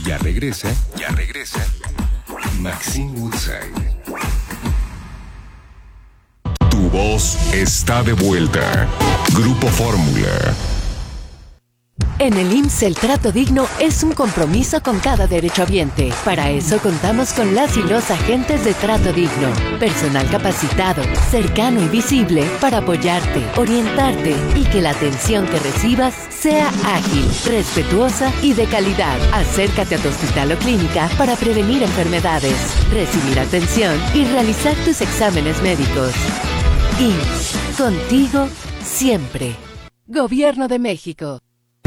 Ya regresa Maxine Woodside. Tu voz está de vuelta. Grupo Fórmula. En el IMSS el trato digno es un compromiso con cada derechohabiente. Para eso contamos con las y los agentes de trato digno. Personal capacitado, cercano y visible para apoyarte, orientarte y que la atención que recibas sea ágil, respetuosa y de calidad. Acércate a tu hospital o clínica para prevenir enfermedades, recibir atención y realizar tus exámenes médicos. IMSS, contigo siempre. Gobierno de México.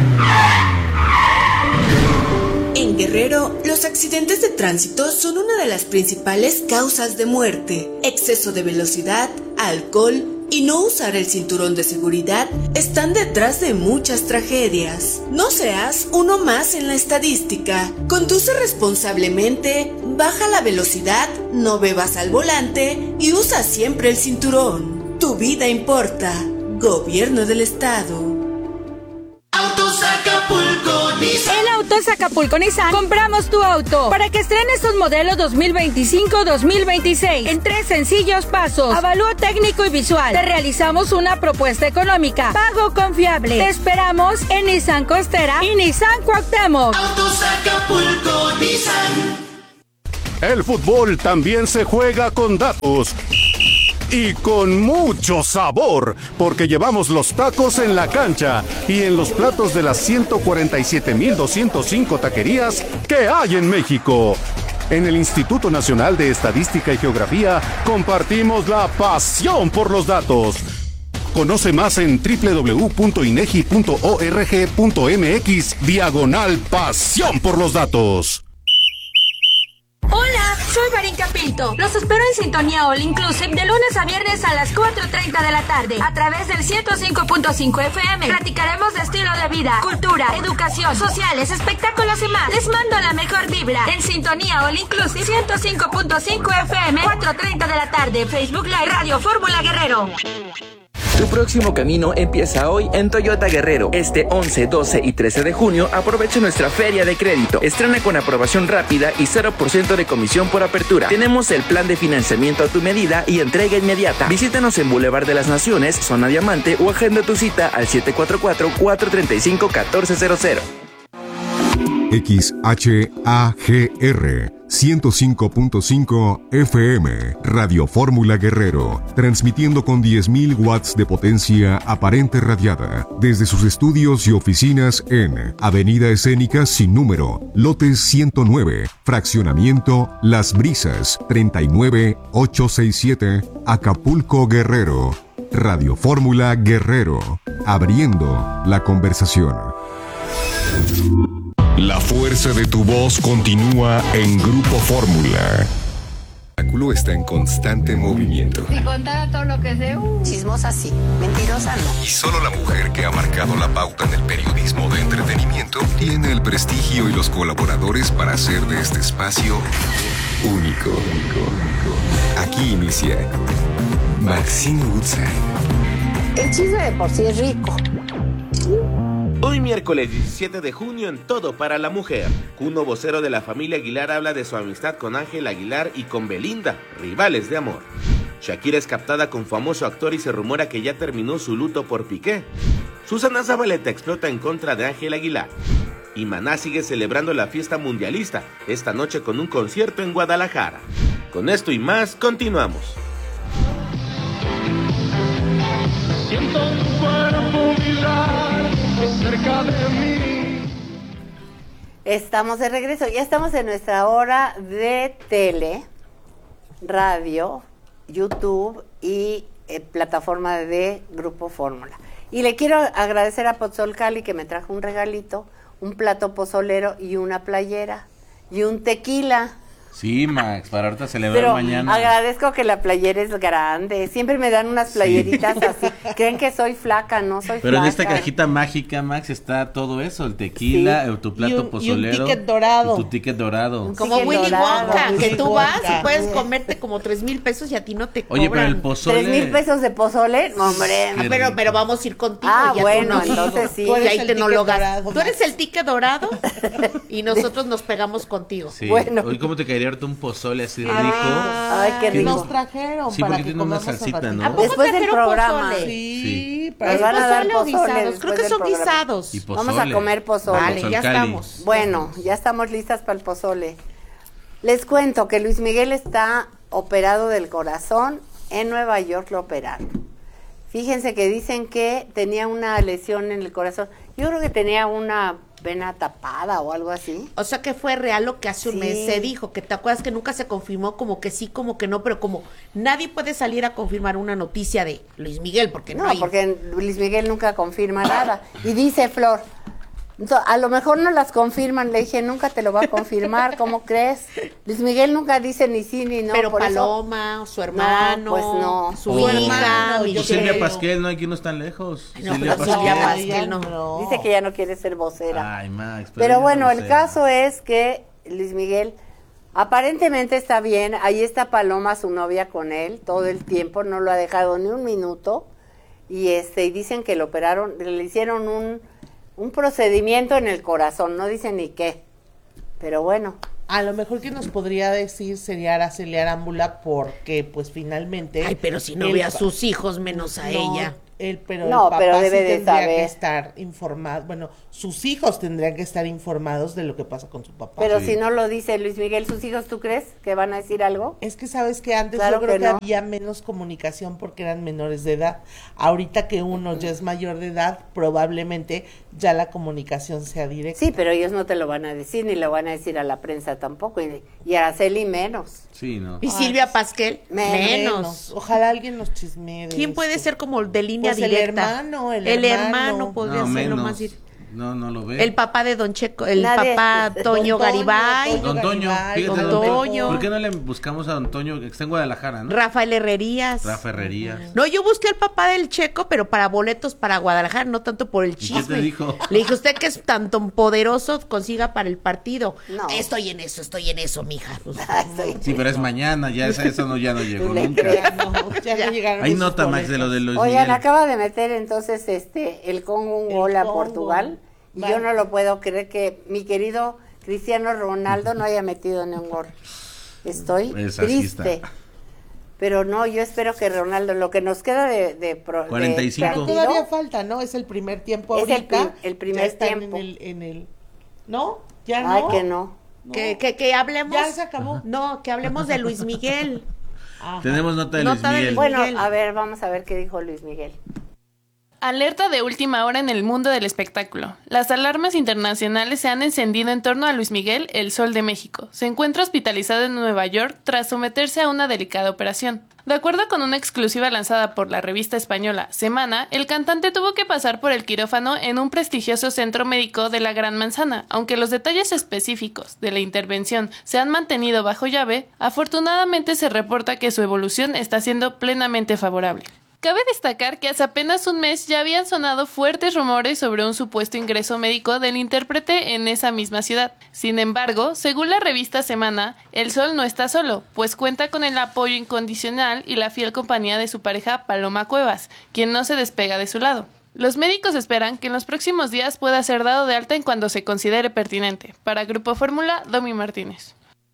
En Guerrero, los accidentes de tránsito son una de las principales causas de muerte. Exceso de velocidad, alcohol y no usar el cinturón de seguridad están detrás de muchas tragedias. No seas uno más en la estadística. Conduce responsablemente, baja la velocidad, no bebas al volante y usa siempre el cinturón. Tu vida importa. Gobierno del Estado. Autos Acapulco Nissan. En Autos Acapulco Nissan compramos tu auto para que estrenes un modelo 2025-2026 en 3 sencillos pasos. Avalúo técnico y visual. Te realizamos una propuesta económica. Pago confiable. Te esperamos en Nissan Costera y Nissan Cuauhtémoc. Autos Acapulco Nissan. El fútbol también se juega con datos. Y con mucho sabor, porque llevamos los tacos en la cancha y en los platos de las 147,205 taquerías que hay en México. En el Instituto Nacional de Estadística y Geografía compartimos la pasión por los datos. Conoce más en www.inegi.org.mx/pasión por los datos. Hola, soy Marinka Pinto. Los espero en Sintonía All Inclusive de lunes a viernes a las 4:30 de la tarde a través del 105.5 FM. Platicaremos de estilo de vida, cultura, educación, sociales, espectáculos y más. Les mando la mejor vibra en Sintonía All Inclusive 105.5 FM, 4:30 de la tarde. Facebook Live Radio Fórmula Guerrero. Tu próximo camino empieza hoy en Toyota Guerrero. Este 11, 12 y 13 de junio aprovecha nuestra feria de crédito. Estrena con aprobación rápida y 0% de comisión por apertura. Tenemos el plan de financiamiento a tu medida y entrega inmediata. Visítanos en Boulevard de las Naciones, Zona Diamante o agenda tu cita al 744-435-1400. XHAGR 105.5 FM, Radio Fórmula Guerrero, transmitiendo con 10.000 watts de potencia aparente radiada, desde sus estudios y oficinas en Avenida Escénica Sin Número, Lote 109, Fraccionamiento Las Brisas, 39867, Acapulco, Guerrero. Radio Fórmula Guerrero, abriendo la conversación. La fuerza de tu voz continúa en Grupo Fórmula. El espectáculo está en constante movimiento. Si contara todo lo que sé, chismosa sí, mentirosa no. Y solo la mujer que ha marcado la pauta en el periodismo de entretenimiento tiene el prestigio y los colaboradores para hacer de este espacio único. Aquí inicia Maxine Woodside. El chisme de por sí es rico. Hoy miércoles 17 de junio en Todo para la Mujer, Cuno, vocero de la familia Aguilar, habla de su amistad con Ángel Aguilar y con Belinda, rivales de amor. Shakira es captada con famoso actor y se rumora que ya terminó su luto por Piqué. Susana Zabaleta explota en contra de Ángel Aguilar. Y Maná sigue celebrando la fiesta mundialista, esta noche con un concierto en Guadalajara. Con esto y más, continuamos. Siento tu cuerpo vibrar cerca de mí. Estamos de regreso, ya estamos en nuestra hora de tele, radio, YouTube y plataforma de Grupo Fórmula. Y le quiero agradecer a Pozol Cali que me trajo un regalito, un plato pozolero y una playera y un tequila. Sí, Max, para ahorita celebrar Pero mañana. agradezco que la playera es grande. Siempre me dan unas playeritas así. Creen que soy flaca, no soy Pero flaca. en esta cajita mágica, Max, está todo eso, el tequila, tu plato pozolero. Y un ticket dorado. Y tu ticket dorado. Como Willy Wonka, que tú vas y puedes comerte como 3,000 pesos y a ti no te cobran. Oye, pero el pozole... 3,000 pesos de pozole, no, hombre. Pero vamos a ir contigo. Ah, bueno, entonces sí. Y ahí te no lo dorado, gastas. Tú eres el ticket dorado y nosotros nos pegamos contigo. Sí. Bueno. Oye, ¿cómo te caería ahorita un pozole así rico? Ay, qué rico. Nos trajeron Sí, para porque que tiene una comamos salsita, al ¿no? ¿A poco Después del trajeron programa. pozole? Sí, Nos pero van a dar ¿Pozole o pozole guisados? después Creo que del son programa. guisados. Y pozole. Vamos a comer pozole. Vale, ya Pozolcali. estamos. Bueno, ya estamos listas para el pozole. Les cuento que Luis Miguel está operado del corazón. En Nueva York lo operaron. Fíjense que dicen que tenía una lesión en el corazón. Yo creo que tenía una vena tapada o algo así. O sea que fue real lo que hace un mes se dijo, que te acuerdas que nunca se confirmó, como que sí, como que no, pero como nadie puede salir a confirmar una noticia de Luis Miguel, porque no hay... porque Luis Miguel nunca confirma nada. Y dice Flor, a lo mejor no las confirman. Le dije, nunca te lo va a confirmar, ¿cómo crees? Luis Miguel nunca dice ni sí ni no. Pero por Paloma, su hermano, No, pues no. su hija, Y Silvia Pasquel, no, aquí no están lejos. No, pero Silvia Pasquel no. Dice que ya no quiere ser vocera. Ay, Max. Pero bueno, el vocera. caso es que Luis Miguel aparentemente está bien. Ahí está Paloma, su novia, con él todo el tiempo. No lo ha dejado ni un minuto. Y y dicen que lo operaron, le hicieron un procedimiento en el corazón. No dicen ni qué. Pero bueno. A lo mejor que nos podría decir sería Araceli Arámbula, porque pues finalmente... Ay, pero si no ve a sus hijos menos a ella. Pero No, el papá pero sí debe de tendría saber. que estar informado. Bueno, sus hijos tendrían que estar informados de lo que pasa con su papá. Pero si no lo dice Luis Miguel, sus hijos, ¿tú crees que van a decir algo? Es que sabes que antes Claro yo creo que que no. había menos comunicación porque eran menores de edad. Ahorita que uno ya es mayor de edad, probablemente ya la comunicación sea directa. Sí, pero ellos no te lo van a decir, ni lo van a decir a la prensa tampoco. Y Araceli menos. Sí, ¿no? Y Silvia Pasquel, menos. Ojalá alguien nos chismee de ¿Quién puede esto. ser como de línea Pues el directa? hermano, el El hermano. hermano podría No, ser lo menos. más directo. No lo ve. El papá de Don Checo, el Nadie- papá Toño Garibay, Don Toño, fíjate, Don Don Toño. ¿Por qué no le buscamos a Don Toño, que está en Guadalajara, no? Rafael Herrerías. Rafa Herrerías. No, yo busqué al papá del Checo, pero para boletos para Guadalajara, no tanto por el ¿Y qué chisme. te dijo? Le dije, usted que es tanto poderoso, consiga para el partido. No. Estoy en eso, mija. Pues, Sí, pero es mañana, ya eso ya no llegó Le nunca. creo. Ya no llegaron Hay esos nota, Max, de lo de Luis Oigan, Miguel. acaba de meter entonces el Congo un El gol a Congo. Portugal. Y Vale. yo no lo puedo creer que mi querido Cristiano Ronaldo no haya metido ni un gol. Estoy Pues así triste. está. Pero no, yo espero que Ronaldo, lo que nos queda de 45. Pero partido, todavía falta, ¿no? Es el primer tiempo Es el ahorita. el primer Ya están tiempo. en el... ¿No? ¿Ya no? Ay, que no. que hablemos. Ya se acabó. No, que hablemos de Luis Miguel. Ajá. Tenemos nota de Nota Luis de Miguel. Bueno, Miguel. a ver, vamos a ver qué dijo Luis Miguel. Alerta de última hora en el mundo del espectáculo. Las alarmas internacionales se han encendido en torno a Luis Miguel, el Sol de México. Se encuentra hospitalizado en Nueva York tras someterse a una delicada operación. De acuerdo con una exclusiva lanzada por la revista española Semana, el cantante tuvo que pasar por el quirófano en un prestigioso centro médico de la Gran Manzana. Aunque los detalles específicos de la intervención se han mantenido bajo llave, afortunadamente se reporta que su evolución está siendo plenamente favorable. Cabe destacar que hace apenas un mes ya habían sonado fuertes rumores sobre un supuesto ingreso médico del intérprete en esa misma ciudad. Sin embargo, según la revista Semana, el Sol no está solo, pues cuenta con el apoyo incondicional y la fiel compañía de su pareja Paloma Cuevas, quien no se despega de su lado. Los médicos esperan que en los próximos días pueda ser dado de alta en cuanto se considere pertinente. Para Grupo Fórmula, Domi Martínez.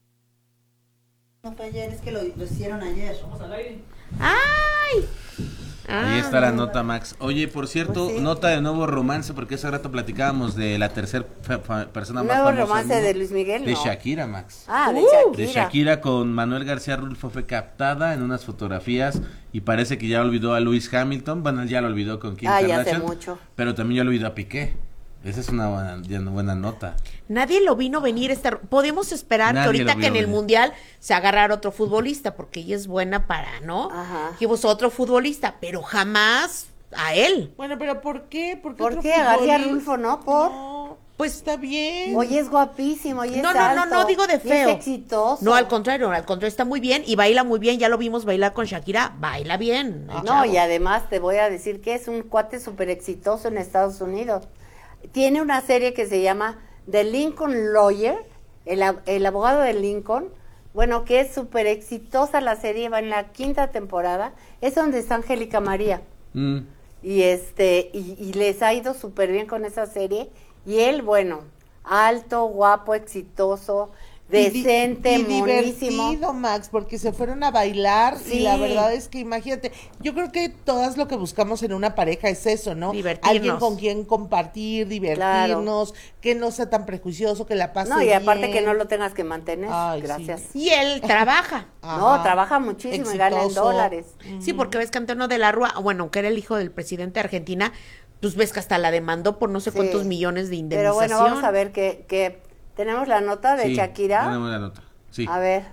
No fue ayer, es que lo hicieron ayer. Vamos al aire. ¡Ay! Ahí está la nota, Max. Oye, por cierto, Pues sí. nota de nuevo romance, porque hace rato platicábamos de la tercera persona más ¿Nuevo famosa romance del mundo. de Luis Miguel? De No. Shakira, Max. Ah, de De Shakira con Manuel García Rulfo fue captada en unas fotografías y parece que ya olvidó a Lewis Hamilton. Bueno, ya lo olvidó con Kim Ah, ya Kardashian. hace mucho. Pero también ya lo olvidó a Piqué. Esa es una buena nota. Nadie lo vino venir. Podemos esperar Nadie que ahorita lo que en vino el venir. Mundial se agarrara otro futbolista, porque ella es buena para, ¿no? Ajá. Dijimos otro futbolista, pero jamás a él. Bueno, pero ¿por qué? ¿Por qué? A García Rulfo, ¿no? ¿Por? Pues está bien. Oye, es guapísimo, y es No, digo de feo. Es exitoso. No, al contrario, está muy bien y baila muy bien. Ya lo vimos bailar con Shakira, baila bien. No, y además te voy a decir que es un cuate súper exitoso en Estados Unidos. Tiene una serie que se llama The Lincoln Lawyer, el abogado de Lincoln. Bueno, que es súper exitosa la serie, va en la 5ª temporada. Es donde está Angélica María. Y y les ha ido súper bien con esa serie. Y él, bueno, alto, guapo, exitoso, decente, monísimo. Divertido, Max, porque se fueron a bailar y la verdad es que imagínate, yo creo que todas lo que buscamos en una pareja es eso, ¿no? Divertirnos. Alguien con quien compartir, divertirnos, que no sea tan prejuicioso, que la pase bien. No, y aparte que no lo tengas que mantener. Ay, gracias. Sí. Y él trabaja. No, trabaja muchísimo y gana en dólares. Sí, porque ves que Antonio de la Rúa, bueno, que era el hijo del presidente de Argentina, pues ves que hasta la demandó por no sé cuántos millones de indemnización. Pero bueno, vamos a ver que tenemos la nota de Shakira. Tenemos la nota, sí. A ver.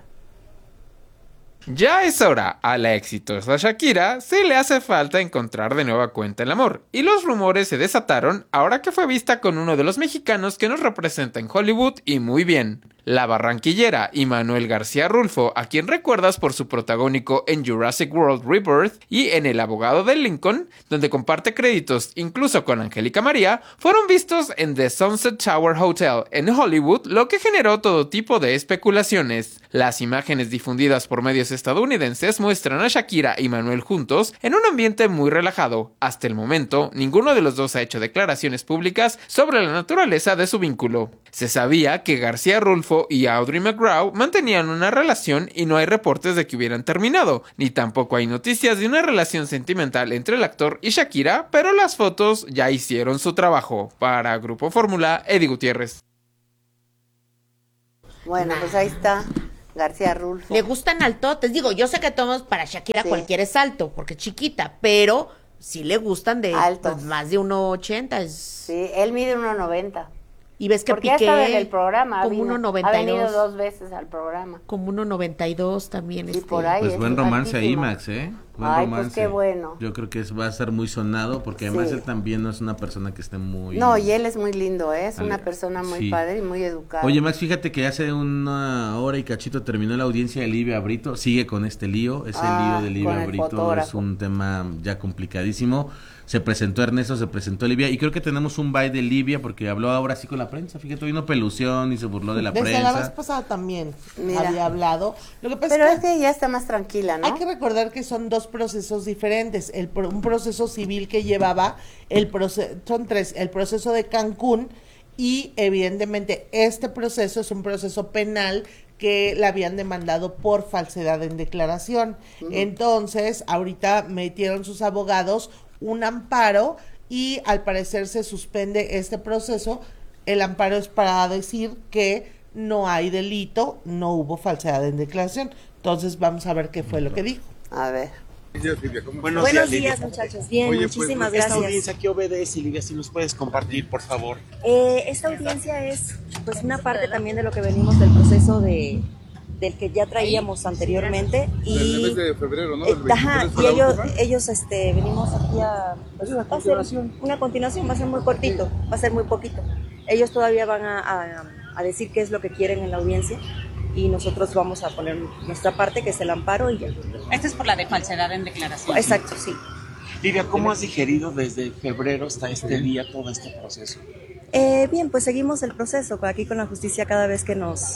Ya es hora, a la exitosa Shakira se le hace falta encontrar de nueva cuenta el amor, y los rumores se desataron ahora que fue vista con uno de los mexicanos que nos representa en Hollywood y muy bien. La barranquillera Manuel García Rulfo, a quien recuerdas por su protagónico en Jurassic World Rebirth y en El abogado de Lincoln, donde comparte créditos incluso con Angélica María, fueron vistos en The Sunset Tower Hotel en Hollywood, lo que generó todo tipo de especulaciones. Las imágenes difundidas por medios estadounidenses muestran a Shakira y Manuel juntos en un ambiente muy relajado. Hasta el momento, ninguno de los dos ha hecho declaraciones públicas sobre la naturaleza de su vínculo. Se sabía que García Rulfo y Audrey McGraw mantenían una relación y no hay reportes de que hubieran terminado, ni tampoco hay noticias de una relación sentimental entre el actor y Shakira, pero las fotos ya hicieron su trabajo. Para Grupo Fórmula, Eddie Gutiérrez. Bueno, pues ahí está García Rulfo. Le gustan altotes, digo, yo sé que todos para Shakira cualquiera es alto, porque es chiquita, pero sí le gustan de pues, más de 1.80. Sí, él mide 1.90. Y ves que Piqué ha estado en el programa, como 1.92. Ha venido 2 veces al programa. Como 1.92 también. Y por ahí pues buen romance ahí, Max, Buen romance. Pues qué bueno. Yo creo que va a ser muy sonado, porque además él también no es una persona que esté muy... No, y él es muy lindo, es una persona muy padre y muy educada. Oye, Max, fíjate que hace 1 hora y cachito terminó la audiencia de Livia Brito, sigue con este lío, ese lío de Livia Brito es un tema ya complicadísimo. Se presentó Ernesto, se presentó Livia, y creo que tenemos un bye de Livia porque habló ahora sí con la prensa. Fíjate, vino pelusión y se burló de la prensa. Desde la vez pasada también había hablado. Lo que pasa pero es que ya está más tranquila, ¿no? Hay que recordar que son 2 procesos diferentes. Un proceso civil que llevaba, son 3, el proceso de Cancún y evidentemente este proceso es un proceso penal que la habían demandado por falsedad en declaración. Entonces, ahorita metieron sus abogados un amparo y al parecer se suspende este proceso. El amparo es para decir que no hay delito, no hubo falsedad en declaración. Entonces vamos a ver qué fue lo que dijo. A ver. Buenos días, muchachos. Bien, Oye, muchísimas pues, gracias. ¿Esta audiencia qué obedece, Livia? Si nos puedes compartir, por favor. Esta audiencia es pues una parte también de lo que venimos del proceso del que ya traíamos anteriormente y el mes de febrero, ¿no? Y ellos venimos aquí a hacer una continuación, va a ser muy cortito, va a ser muy poquito. Ellos todavía van a decir qué es lo que quieren en la audiencia y nosotros vamos a poner nuestra parte, que es el amparo y ya. Esta es por la de falsedad en declaración. Exacto, sí. Livia, ¿cómo has digerido desde febrero hasta este día todo este proceso? Bien, pues seguimos el proceso aquí con la justicia. Cada vez que nos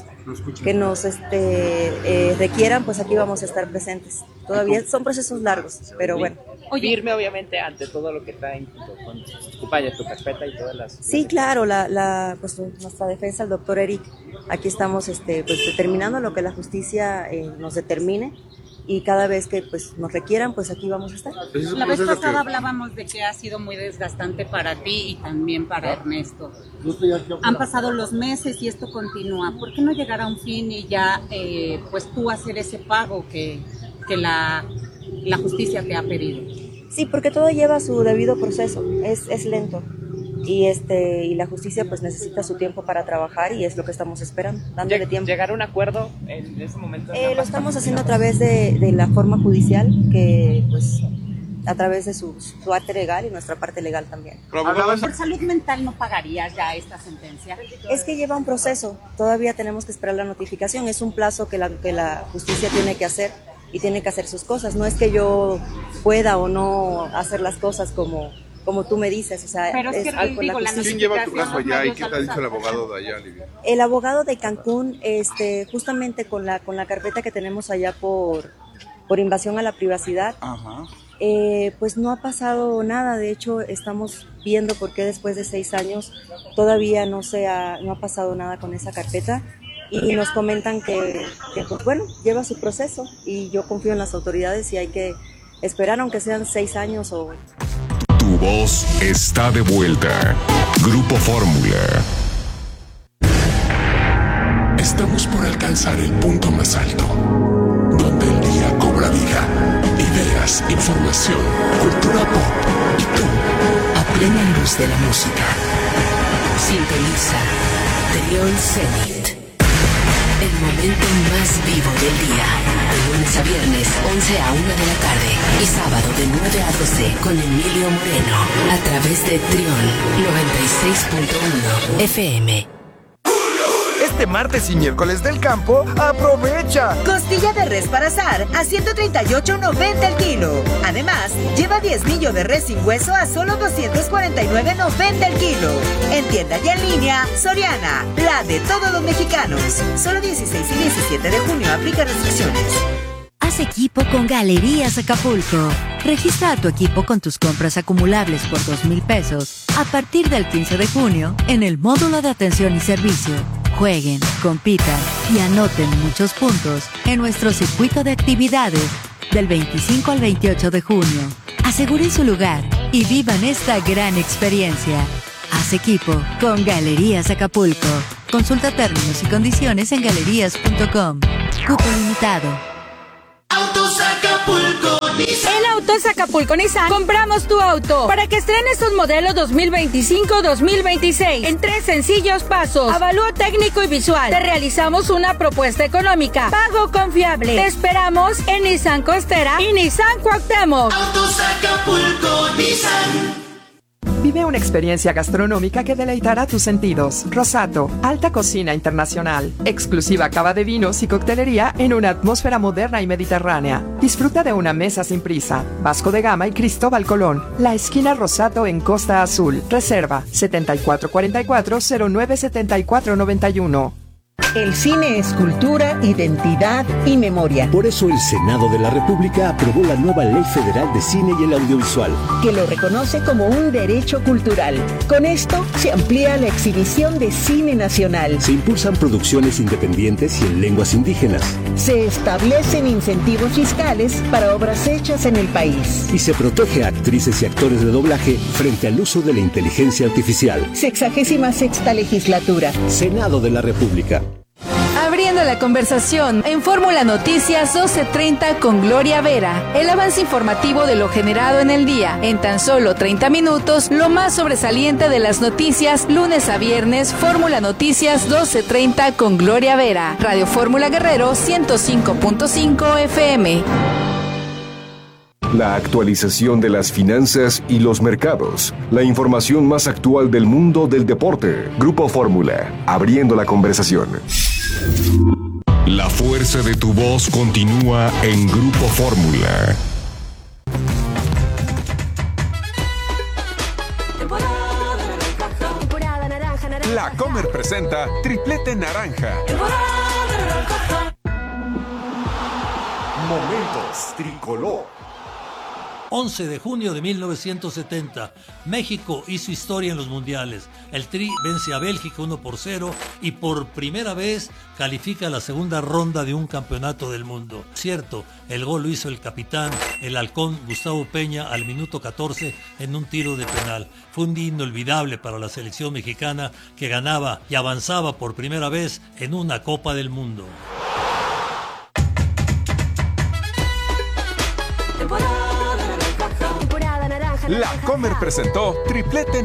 requieran, pues aquí vamos a estar presentes. Todavía son procesos largos, pero bueno. Firme, obviamente, ante todo lo que traen con tu paya, tu carpeta y todas las... Sí, claro, pues nuestra defensa, el doctor Eric, aquí estamos pues determinando lo que la justicia nos determine. Y cada vez que pues nos requieran, pues aquí vamos a estar. La vez pasada hablábamos de que ha sido muy desgastante para ti y también para Ernesto. Han pasado los meses y esto continúa. ¿Por qué no llegar a un fin y ya pues tú hacer ese pago que la justicia te ha pedido? Sí, porque todo lleva su debido proceso, es lento. Y la justicia pues necesita su tiempo para trabajar y es lo que estamos esperando, dándole tiempo. ¿Llegar a un acuerdo en ese momento? Lo estamos haciendo a través de la forma judicial, que pues a través de su arte legal y nuestra parte legal también. ¿Por salud mental no pagarías ya esta sentencia? Es que lleva un proceso, todavía tenemos que esperar la notificación, es un plazo que la justicia tiene que hacer y tiene que hacer sus cosas, no es que yo pueda o no hacer las cosas como tú me dices, o sea, pero es que ¿Quién lleva tu caso allá y qué te ha dicho el abogado de allá, Livia? El abogado de Cancún, justamente con la carpeta que tenemos allá por invasión a la privacidad, pues no ha pasado nada. De hecho, estamos viendo por qué después de 6 años todavía no ha pasado nada con esa carpeta. Y nos comentan que pues bueno, lleva su proceso y yo confío en las autoridades y hay que esperar aunque sean 6 años o... Tu voz está de vuelta. Grupo Fórmula. Estamos por alcanzar el punto más alto, donde el día cobra vida. Ideas, información, cultura pop y tú, a plena luz de la música. Sintoniza Trión Zenit. El momento más vivo del día. De lunes a viernes, 11 a 1 de la tarde. Y sábado de 9 a 12 con Emilio Moreno. A través de Trión 96.1 FM. Este martes y miércoles del campo, ¡aprovecha! Costilla de res para asar a 138.90 el kilo. Además, lleva 10 millo de res sin hueso a solo 249.90 el kilo. En tienda y en línea, Soriana, la de todos los mexicanos. Solo 16 y 17 de junio aplica restricciones. Haz equipo con Galerías Acapulco. Registra a tu equipo con tus compras acumulables por 2,000 pesos a partir del 15 de junio en el módulo de atención y servicio. Jueguen, compitan y anoten muchos puntos en nuestro circuito de actividades del 25 al 28 de junio. Aseguren su lugar y vivan esta gran experiencia. Haz equipo con Galerías Acapulco. Consulta términos y condiciones en galerías.com. Cupo limitado. Autos Acapulco Nissan. En Autos Acapulco Nissan compramos tu auto para que estrenes un modelo 2025-2026 en 3 sencillos pasos. Avalúo técnico y visual. Te realizamos una propuesta económica. Pago confiable. Te esperamos en Nissan Costera y Nissan Cuauhtémoc. Autos Acapulco Nissan. Vive una experiencia gastronómica que deleitará tus sentidos. Rosato, alta cocina internacional, exclusiva cava de vinos y coctelería en una atmósfera moderna y mediterránea. Disfruta de una mesa sin prisa. Vasco de Gama y Cristóbal Colón, la esquina Rosato en Costa Azul. Reserva 7444-097491. El cine es cultura, identidad y memoria. Por eso el Senado de la República aprobó la nueva Ley Federal de Cine y el Audiovisual, que lo reconoce como un derecho cultural. Con esto se amplía la exhibición de cine nacional. Se impulsan producciones independientes y en lenguas indígenas. Se establecen incentivos fiscales para obras hechas en el país. Y se protege a actrices y actores de doblaje frente al uso de la inteligencia artificial. 66ª legislatura. Senado de la República. Abriendo la conversación en Fórmula Noticias 12:30 con Gloria Vera. El avance informativo de lo generado en el día. En tan solo 30 minutos, lo más sobresaliente de las noticias, lunes a viernes, Fórmula Noticias 12:30 con Gloria Vera. Radio Fórmula Guerrero 105.5 FM. La actualización de las finanzas y los mercados. La información más actual del mundo del deporte. Grupo Fórmula. Abriendo la conversación. La fuerza de tu voz continúa en Grupo Fórmula. La Comer presenta Triplete Naranja. Momentos Tricolor. 11 de junio de 1970, México hizo historia en los mundiales. El Tri vence a Bélgica 1-0 y por primera vez califica a la segunda ronda de un campeonato del mundo. Cierto, el gol lo hizo el capitán, el halcón Gustavo Peña al minuto 14 en un tiro de penal. Fue un día inolvidable para la selección mexicana que ganaba y avanzaba por primera vez en una Copa del Mundo. La Comer presentó Triplete